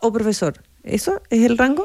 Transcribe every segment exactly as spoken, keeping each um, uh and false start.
o profesor. ¿Eso es el rango?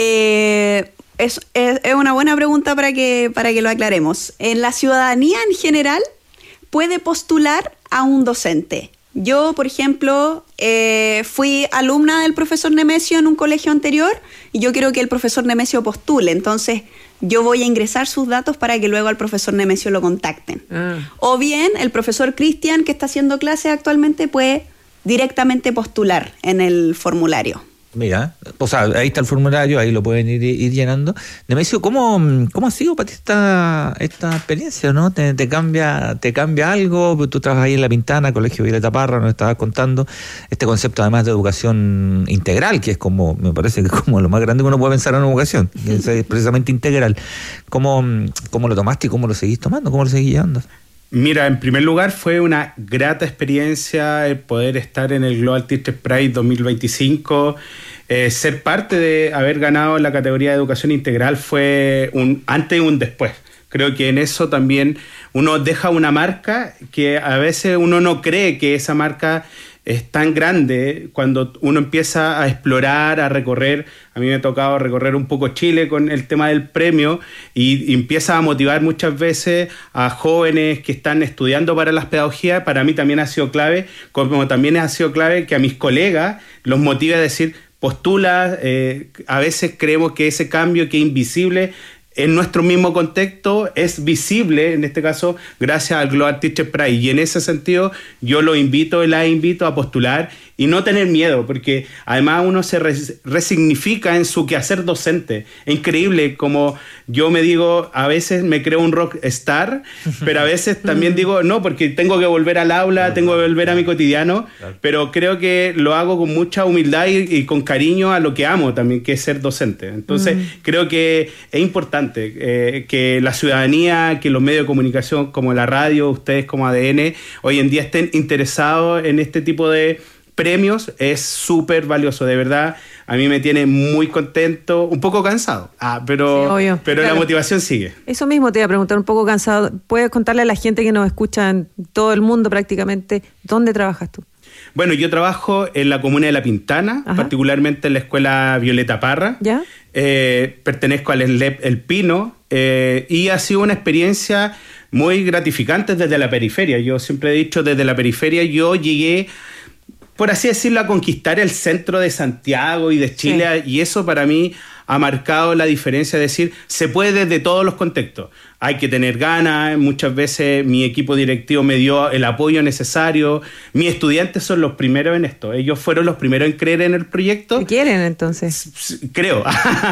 Eh, es, es, es una buena pregunta para que, para que lo aclaremos. En la ciudadanía en general puede postular a un docente. Yo, por ejemplo, eh, fui alumna del profesor Nemesio en un colegio anterior y yo quiero que el profesor Nemesio postule. Entonces, yo voy a ingresar sus datos para que luego al profesor Nemesio lo contacten. Ah. O bien, el profesor Cristian, que está haciendo clases actualmente, puede directamente postular en el formulario. Mira, o sea, ahí está el formulario, ahí lo pueden ir, ir llenando. Nemesio, ¿cómo, ¿cómo ha sido para ti esta, esta experiencia, no? ¿Te, te cambia te cambia algo? Tú trabajas ahí en La Pintana, Colegio Violeta Parra, nos estabas contando este concepto además de educación integral, que es como, me parece que es como lo más grande que uno puede pensar en una educación, que es precisamente integral. ¿Cómo, ¿Cómo lo tomaste y cómo lo seguís tomando? ¿Cómo lo seguís llevando? Mira, en primer lugar fue una grata experiencia el poder estar en el Global Teachers Prize dos mil veinticinco. Eh, ser parte de haber ganado la categoría de educación integral fue un antes y un después. Creo que en eso también uno deja una marca que a veces uno no cree que esa marca es tan grande cuando uno empieza a explorar, a recorrer. A mí me ha tocado recorrer un poco Chile con el tema del premio y, y empieza a motivar muchas veces a jóvenes que están estudiando para las pedagogías. Para mí también ha sido clave, como también ha sido clave que a mis colegas los motive a decir, postula, eh, a veces creemos que ese cambio que es invisible en nuestro mismo contexto es visible, en este caso, gracias al Global Teachers Prize. Y en ese sentido, yo lo invito y la invito a postular y no tener miedo, porque además uno se res- resignifica en su quehacer docente. Es increíble como yo me digo, a veces me creo un rock star, pero a veces también digo, no, porque tengo que volver al aula, claro, tengo que volver claro, a mi cotidiano, claro. Pero creo que lo hago con mucha humildad y, y con cariño a lo que amo también, que es ser docente. Entonces, mm. creo que es importante eh, que la ciudadanía, que los medios de comunicación como la radio, ustedes como A D N, hoy en día estén interesados en este tipo de premios. Es súper valioso, de verdad. A mí me tiene muy contento, un poco cansado, ah, pero, sí, pero claro, la motivación sigue. Eso mismo te iba a preguntar, un poco cansado. ¿Puedes contarle a la gente que nos escucha en todo el mundo prácticamente, dónde trabajas tú? Bueno, yo trabajo en la comuna de La Pintana, ajá, particularmente en la escuela Violeta Parra. ¿Ya? Eh, pertenezco al S L E P El Pino eh, y ha sido una experiencia muy gratificante desde la periferia. Yo siempre he dicho, desde la periferia yo llegué, por así decirlo, a conquistar el centro de Santiago y de Chile, sí, y eso para mí ha marcado la diferencia, es decir, se puede desde todos los contextos. Hay que tener ganas, muchas veces mi equipo directivo me dio el apoyo necesario, mis estudiantes son los primeros en esto, ellos fueron los primeros en creer en el proyecto. ¿Qué quieren entonces? Creo,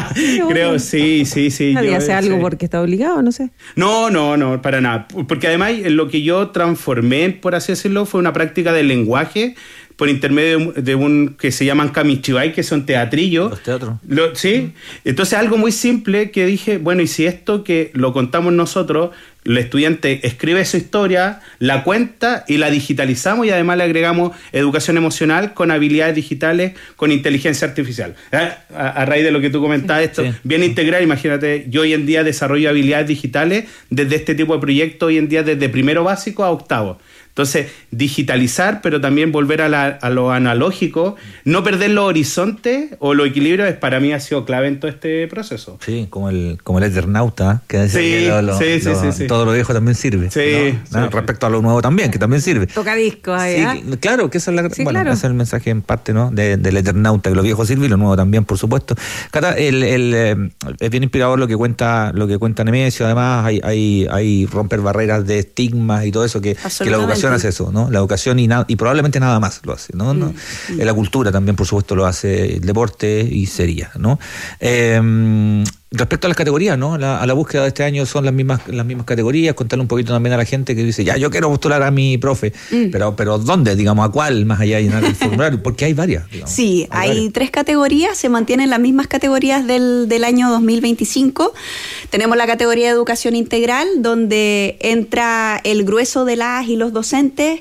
creo, sí, sí, sí. Nadie yo, hace algo sí. porque está obligado, no sé. No, no, no, para nada, porque además lo que yo transformé, por así decirlo, fue una práctica del lenguaje, por intermedio de un, de un que se llaman kamichibai, que son teatrillos. Los teatros. Lo, sí. Entonces algo muy simple que dije, bueno, y si esto que lo contamos nosotros, el estudiante escribe su historia, la cuenta y la digitalizamos y además le agregamos educación emocional con habilidades digitales, con inteligencia artificial. ¿Eh? A, a raíz de lo que tú comentabas, esto sí, bien integral, imagínate, yo hoy en día desarrollo habilidades digitales desde este tipo de proyectos, hoy en día desde primero básico a octavo. Entonces, digitalizar, pero también volver a, la, a lo analógico, no perder los horizontes o los equilibrios, para mí ha sido clave en todo este proceso. Sí, como el como el Eternauta, que dice sí, que lo, lo, sí, sí, lo, sí, sí. todo lo viejo también sirve. Sí, ¿no? sí, respecto a lo nuevo también, que también sirve. Toca discos ahí, sí, ¿eh? Claro, que eso es, la, sí, bueno, claro. ese es el mensaje en parte, ¿no? De, del Eternauta, que lo viejo sirve y lo nuevo también, por supuesto. Cata, el, el, eh, es bien inspirador lo que cuenta lo que cuenta Nemesio, además hay, hay, hay romper barreras de estigmas y todo eso, que, que la educación hace eso, ¿no? La educación y, na- y probablemente nada más lo hace, ¿no? ¿no? Mm. La cultura también, por supuesto, lo hace, el deporte y sería, ¿no? Eh, respecto a las categorías, ¿no? La, a la búsqueda de este año son las mismas las mismas categorías, contarle un poquito también a la gente que dice, ya, yo quiero postular a mi profe, mm. pero pero ¿dónde? Digamos, ¿a cuál? Más allá de llenar el formulario, porque hay varias, digamos. Sí, hay, hay varias. tres categorías, se mantienen las mismas categorías del, del año dos mil veinticinco. Tenemos la categoría de educación integral, donde entra el grueso de las y los docentes.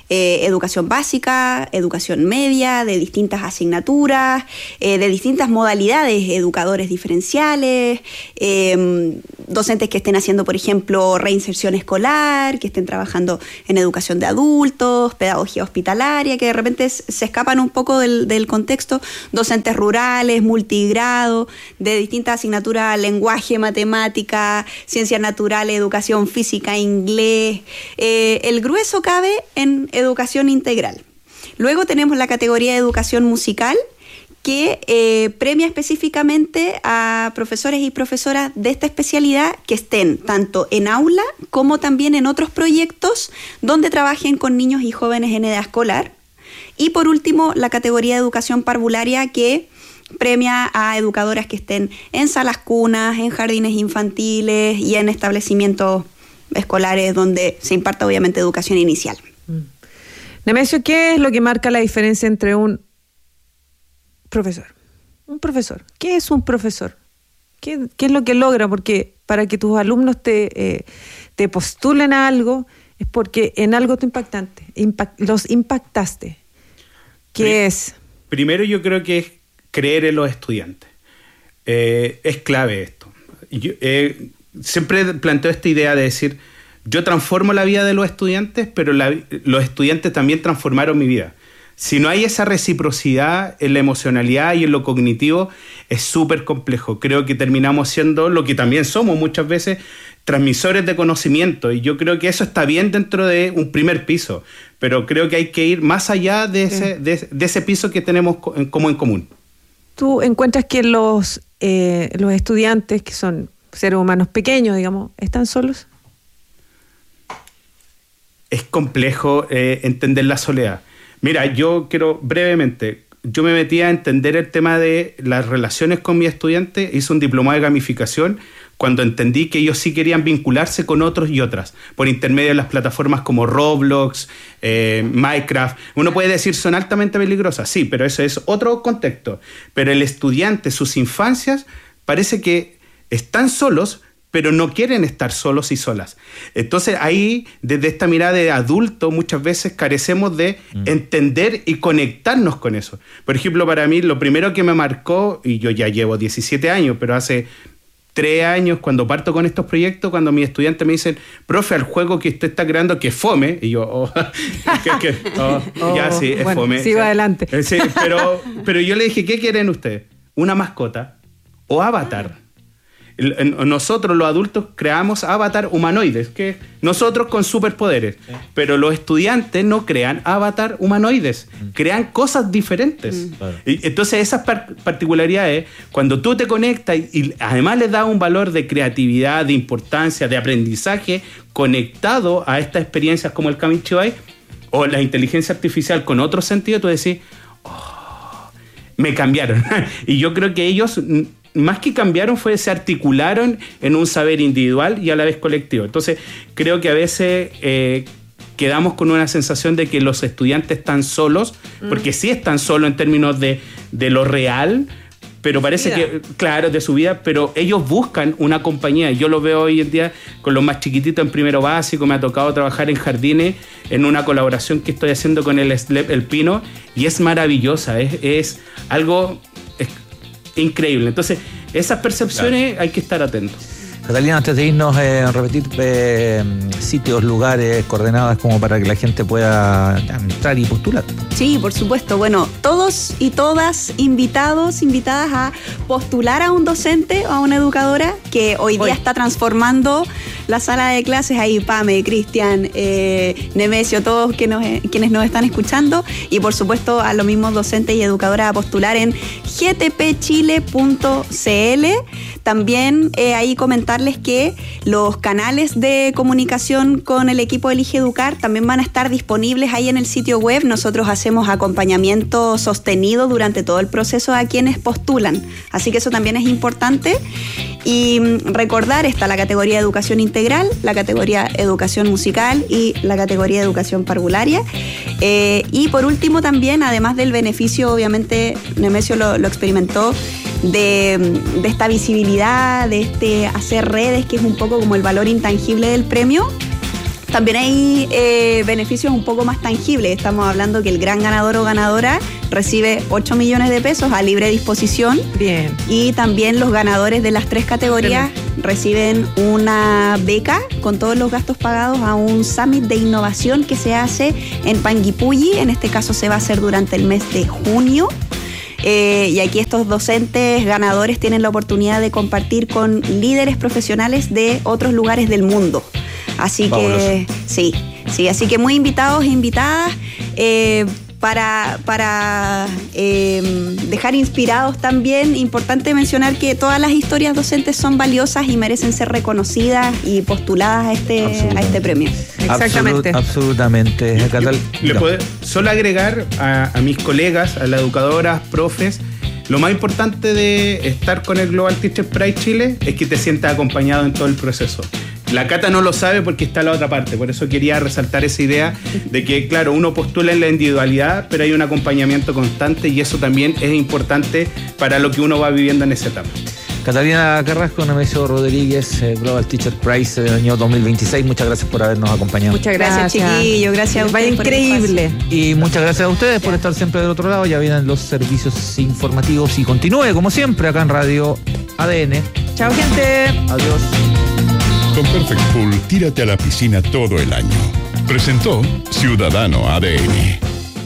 eh, educación básica, educación media, de distintas asignaturas, eh, de distintas modalidades, educadores diferenciales, eh, docentes que estén haciendo, por ejemplo, reinserción escolar, que estén trabajando en educación de adultos, pedagogía hospitalaria, que de repente se escapan un poco del, del contexto, docentes rurales, multigrado, de distintas asignaturas, lenguaje, matemática, ciencias naturales, educación física, inglés. Eh, el grueso cabe en educación integral. Luego tenemos la categoría de educación musical, que eh, premia específicamente a profesores y profesoras de esta especialidad que estén tanto en aula como también en otros proyectos donde trabajen con niños y jóvenes en edad escolar. Y por último, la categoría de educación parvularia, que premia a educadoras que estén en salas cunas, en jardines infantiles y en establecimientos escolares donde se imparta obviamente educación inicial. Mm. Nemesio, ¿qué es lo que marca la diferencia entre un profesor? Un profesor. ¿Qué es un profesor? ¿Qué, qué es lo que logra? Porque para que tus alumnos te, eh, te postulen a algo es porque en algo te impactaste, impact, los impactaste. ¿Qué Pri- es? Primero yo creo que es creer en los estudiantes. Eh, es clave esto. Yo, eh, siempre planteo esta idea de decir, yo transformo la vida de los estudiantes, pero la, los estudiantes también transformaron mi vida. Si no hay esa reciprocidad en la emocionalidad y en lo cognitivo, es súper complejo. Creo que terminamos siendo lo que también somos muchas veces, transmisores de conocimiento. Y yo creo que eso está bien dentro de un primer piso, pero creo que hay que ir más allá de ese, de, de ese piso que tenemos como en común. ¿Tú encuentras que los, eh, los estudiantes, que son seres humanos pequeños, digamos, están solos? Es complejo eh, entender la soledad. Mira, yo quiero brevemente, yo me metí a entender el tema de las relaciones con mis estudiantes, hice un diplomado de gamificación cuando entendí que ellos sí querían vincularse con otros y otras, por intermedio de las plataformas como Roblox, eh, Minecraft. Uno puede decir son altamente peligrosas, sí, pero eso es otro contexto. Pero el estudiante, sus infancias, parece que están solos, pero no quieren estar solos y solas. Entonces ahí, desde esta mirada de adulto, muchas veces carecemos de mm. entender y conectarnos con eso. Por ejemplo, para mí, lo primero que me marcó, y yo ya llevo diecisiete años, pero hace tres años, cuando parto con estos proyectos, cuando mis estudiantes me dicen, profe, al juego que usted está creando, que es fome, y yo, oh, que, que, oh, oh ya sí, es bueno, fome. Sigo adelante. Sí, pero, pero yo le dije, ¿qué quieren ustedes? ¿Una mascota o avatar? Nosotros los adultos creamos avatar humanoides, que nosotros con superpoderes, sí. Pero los estudiantes no crean avatar humanoides, mm. crean cosas diferentes. Mm. Claro. Y entonces esas par- particularidades, cuando tú te conectas y, y además les das un valor de creatividad, de importancia, de aprendizaje conectado a estas experiencias como el Kamichibai o la inteligencia artificial con otro sentido, tú decís, oh, me cambiaron. Y yo creo que ellos, más que cambiaron, fue se articularon en un saber individual y a la vez colectivo. Entonces, creo que a veces eh, quedamos con una sensación de que los estudiantes están solos, mm. porque sí están solos en términos de, de lo real, pero parece que, claro, de su vida, pero ellos buscan una compañía. Yo lo veo hoy en día con los más chiquititos en primero básico, me ha tocado trabajar en jardines, en una colaboración que estoy haciendo con el S L E P El Pino, y es maravillosa, es, es algo... increíble. Entonces, esas percepciones claro. hay que estar atentos. Catalina, antes de irnos, eh, repetir eh, sitios, lugares, coordenadas como para que la gente pueda entrar y postular. Sí, por supuesto. Bueno, todos y todas invitados, invitadas a postular a un docente o a una educadora que hoy día hoy. está transformando la sala de clases. Ahí Pame, Cristian, eh, Nemesio, todos que nos, quienes nos están escuchando, y por supuesto a los mismos docentes y educadoras a postular en g t p chile punto c l. También eh, ahí comentarles que los canales de comunicación con el equipo de Elige Educar también van a estar disponibles ahí en el sitio web. Nosotros hacemos acompañamiento sostenido durante todo el proceso a quienes postulan, así que eso también es importante. Y recordar, está la categoría de educación integral, la categoría educación musical y la categoría de educación parvularia. Eh, y por último también, además del beneficio, obviamente Nemesio lo, lo experimentó, de, de esta visibilidad, de este hacer redes, que es un poco como el valor intangible del premio. también hay eh, beneficios un poco más tangibles. Estamos hablando que el gran ganador o ganadora recibe ocho millones de pesos a libre disposición. Bien. Y también los ganadores de las tres categorías reciben una beca con todos los gastos pagados a un summit de innovación que se hace en Panguipulli. En este caso se va a hacer durante el mes de junio. Eh, y aquí estos docentes ganadores tienen la oportunidad de compartir con líderes profesionales de otros lugares del mundo. Así Fabuloso. que sí, sí, así que muy invitados e invitadas eh, para, para eh, dejar inspirados también. Importante mencionar que todas las historias docentes son valiosas y merecen ser reconocidas y postuladas a este, a este premio. Exactamente. Absolut- absolutamente. Catal- Le no. puedo solo agregar a, a mis colegas, a las educadoras, profes, lo más importante de estar con el Global Teacher Prize Chile es que te sientas acompañado en todo el proceso. La Cata no lo sabe porque está en la otra parte, por eso quería resaltar esa idea de que, claro, uno postula en la individualidad, pero hay un acompañamiento constante y eso también es importante para lo que uno va viviendo en esa etapa. Catalina Carrasco, Nemesio Rodríguez, eh, Global Teacher Prize del año dos mil veintiséis. Muchas gracias por habernos acompañado. Muchas gracias, Gracias, chiquillos, gracias a Vaya ustedes por el increíble. Y muchas gracias a ustedes por estar siempre del otro lado. Ya vienen los servicios informativos y continúe, como siempre, acá en Radio A D N. Chao, gente. Adiós. Con Perfect Pool, tírate a la piscina todo el año. Presentó Ciudadano A D N.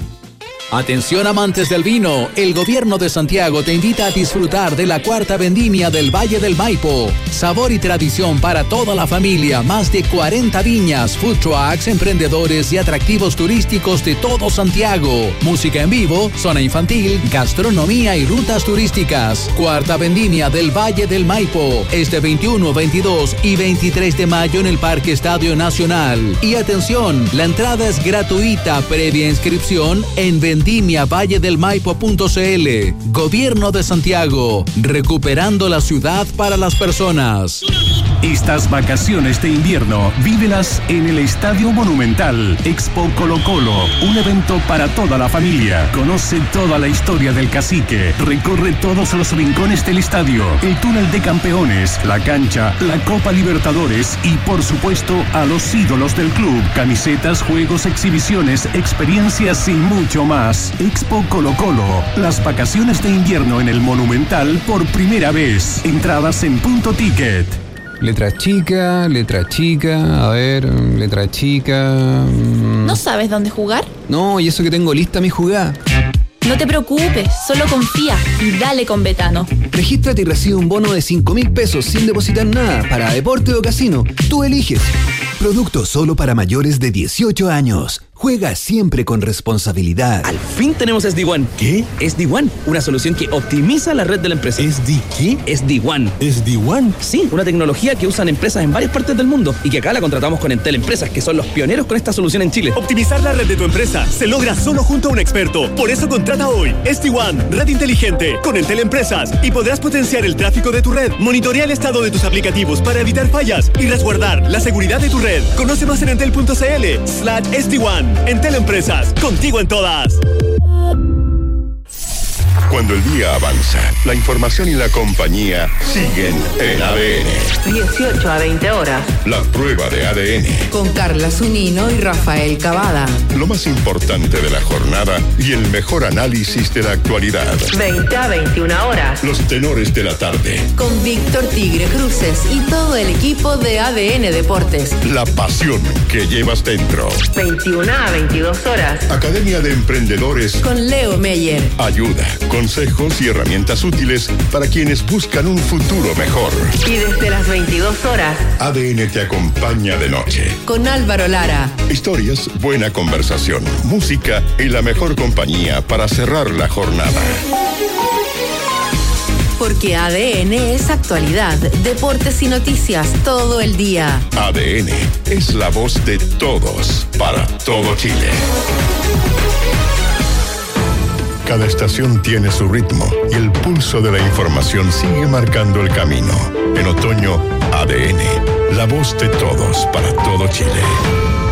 Atención amantes del vino, el gobierno de Santiago te invita a disfrutar de la cuarta vendimia del Valle del Maipo. Sabor y tradición para toda la familia, más de cuarenta viñas, food trucks, emprendedores y atractivos turísticos de todo Santiago. Música en vivo, zona infantil, gastronomía y rutas turísticas. Cuarta vendimia del Valle del Maipo, este veintiuno, veintidós y veintitrés de mayo en el Parque Estadio Nacional. Y atención, la entrada es gratuita previa inscripción en vendimia valle del maipo punto c l. Gobierno de Santiago, recuperando la ciudad para las personas. Estas vacaciones de invierno, vívelas en el Estadio Monumental. Expo Colo Colo, un evento para toda la familia. Conoce toda la historia del cacique. Recorre todos los rincones del estadio, el túnel de campeones, la cancha, la Copa Libertadores y, por supuesto, a los ídolos del club. Camisetas, juegos, exhibiciones, experiencias y mucho más. Expo Colo Colo, las vacaciones de invierno en el Monumental por primera vez. Entradas en Punto Ticket. Letra chica, letra chica, a ver, letra chica... mm. ¿No sabes dónde jugar? No, y eso que tengo lista mi jugada. No te preocupes, solo confía y dale con Betano. Regístrate y recibe un bono de cinco mil pesos sin depositar nada para deporte o casino. Tú eliges. Producto solo para mayores de dieciocho años. Juega siempre con responsabilidad. Al fin tenemos S D One. ¿Qué? S D One, una solución que optimiza la red de la empresa. ¿S D qué? S D One. ¿S D One? Sí, una tecnología que usan empresas en varias partes del mundo y que acá la contratamos con Entel Empresas, que son los pioneros con esta solución en Chile. Optimizar la red de tu empresa se logra solo junto a un experto. Por eso contrata hoy S D One, red inteligente, con Entel Empresas, y podrás potenciar el tráfico de tu red, monitorear el estado de tus aplicativos para evitar fallas y resguardar la seguridad de tu red. Conoce más en entel punto c l slash S D One. Entel Empresas, contigo en todas. Cuando el día avanza, la información y la compañía siguen en A D N. dieciocho a veinte horas. La prueba de A D N. Con Carla Zunino y Rafael Cavada. Lo más importante de la jornada y el mejor análisis de la actualidad. veinte a veintiuna horas. Los tenores de la tarde. Con Víctor Tigre Cruces y todo el equipo de A D N Deportes. La pasión que llevas dentro. veintiuna a veintidós horas. Academia de Emprendedores. Con Leo Meyer. Ayuda, consejos y herramientas útiles para quienes buscan un futuro mejor. Y desde las veintidós horas. A D N te acompaña de noche. Con Álvaro Lara. Historias, buena conversación, música y la mejor compañía para cerrar la jornada. Porque A D N es actualidad, deportes y noticias todo el día. A D N es la voz de todos para todo Chile. Cada estación tiene su ritmo y el pulso de la información sigue marcando el camino. En otoño, A D N, la voz de todos para todo Chile.